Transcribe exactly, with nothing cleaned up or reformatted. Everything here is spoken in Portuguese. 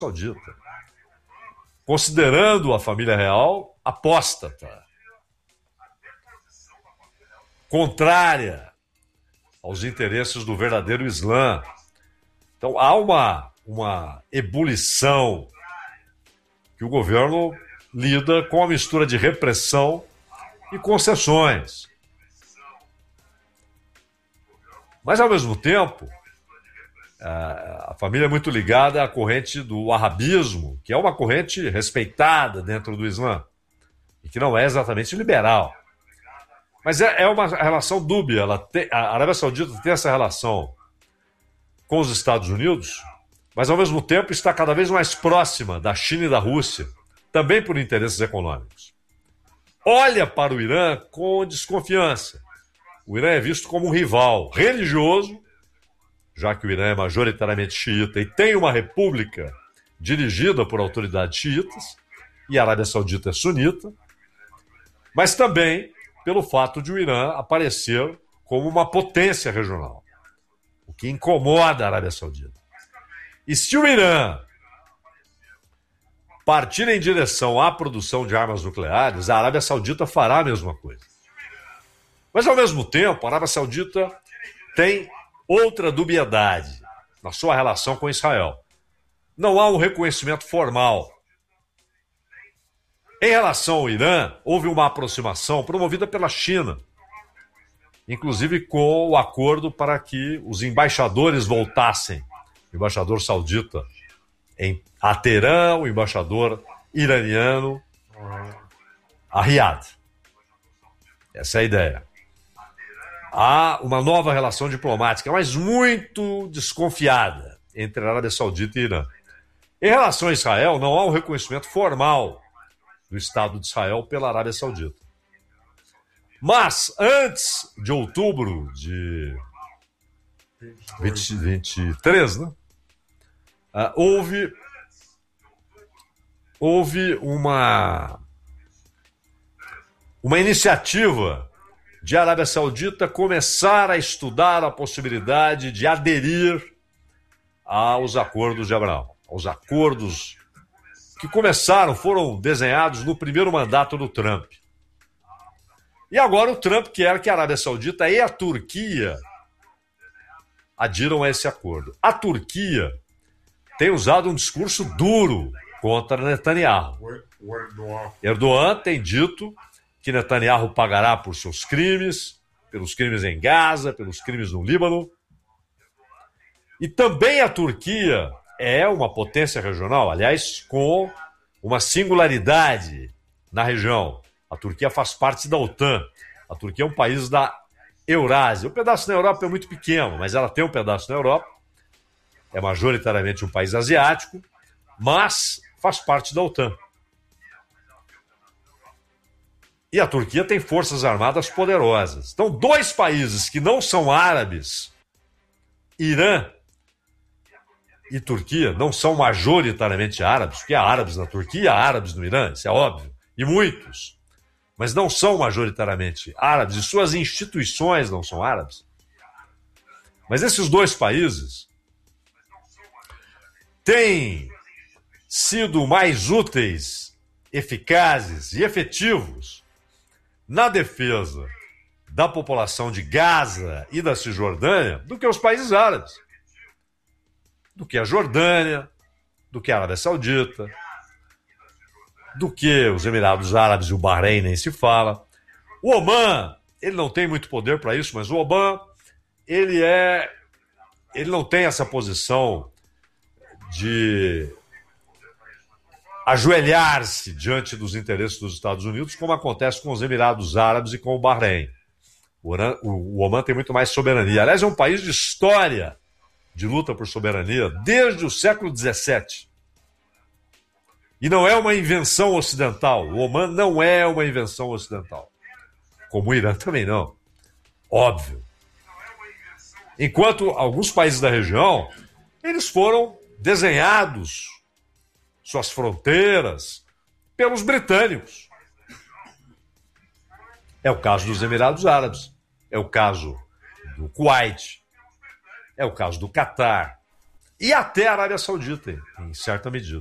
Saudita, considerando a família real apóstata, contrária aos interesses do verdadeiro Islã. Então há uma, uma ebulição que o governo lida com a mistura de repressão e concessões. Mas, ao mesmo tempo, a família é muito ligada à corrente do arabismo, que é uma corrente respeitada dentro do Islã, e que não é exatamente liberal. Mas é, é uma relação dúbia. Ela tem, a Arábia Saudita tem essa relação com os Estados Unidos, mas, ao mesmo tempo, está cada vez mais próxima da China e da Rússia, também por interesses econômicos. Olha para o Irã com desconfiança. O Irã é visto como um rival religioso, já que o Irã é majoritariamente xiita e tem uma república dirigida por autoridades xiitas, e a Arábia Saudita é sunita, mas também pelo fato de o Irã aparecer como uma potência regional, o que incomoda a Arábia Saudita. E se o Irã partir em direção à produção de armas nucleares, a Arábia Saudita fará a mesma coisa. Mas, ao mesmo tempo, a Arábia Saudita tem outra dubiedade na sua relação com Israel. Não há um reconhecimento formal. Em relação ao Irã, houve uma aproximação promovida pela China, inclusive com o acordo para que os embaixadores voltassem. O embaixador saudita em Teherã, o embaixador iraniano a Riad. Essa é a ideia. Há uma nova relação diplomática, mas muito desconfiada, entre a Arábia Saudita e Irã. Em relação a Israel, não há um reconhecimento formal do Estado de Israel pela Arábia Saudita. Mas, antes de outubro de vinte, vinte e três, né? Uh, houve, houve uma, uma iniciativa de a Arábia Saudita começar a estudar a possibilidade de aderir aos acordos de Abraão, aos acordos que começaram, foram desenhados no primeiro mandato do Trump. E agora o Trump quer que a Arábia Saudita e a Turquia adiram a esse acordo. A Turquia tem usado um discurso duro contra Netanyahu. Erdogan tem dito que Netanyahu pagará por seus crimes, pelos crimes em Gaza, pelos crimes no Líbano. E também a Turquia é uma potência regional, aliás, com uma singularidade na região. A Turquia faz parte da OTAN. A Turquia é um país da Eurásia. O pedaço na Europa é muito pequeno, mas ela tem um pedaço na Europa. É majoritariamente um país asiático, mas faz parte da OTAN. E a Turquia tem forças armadas poderosas. Então, dois países que não são árabes, Irã e Turquia, não são majoritariamente árabes, porque há árabes na Turquia, há árabes no Irã, isso é óbvio, e muitos, mas não são majoritariamente árabes, e suas instituições não são árabes. Mas esses dois países têm sido mais úteis, eficazes e efetivos na defesa da população de Gaza e da Cisjordânia do que os países árabes, do que a Jordânia, do que a Arábia Saudita, do que os Emirados Árabes e o Bahrein nem se fala. O Oman, ele não tem muito poder para isso, mas o Oman, ele é, ele não tem essa posição de ajoelhar-se diante dos interesses dos Estados Unidos, como acontece com os Emirados Árabes e com o Bahrein. O, o Oman tem muito mais soberania. Aliás, é um país de história de luta por soberania desde o século dezessete. E não é uma invenção ocidental. O Oman não é uma invenção ocidental. Como o Irã também não. Óbvio. Enquanto alguns países da região, eles foram desenhados, suas fronteiras, pelos britânicos. É o caso dos Emirados Árabes, é o caso do Kuwait, é o caso do Catar e até a Arábia Saudita, em certa medida.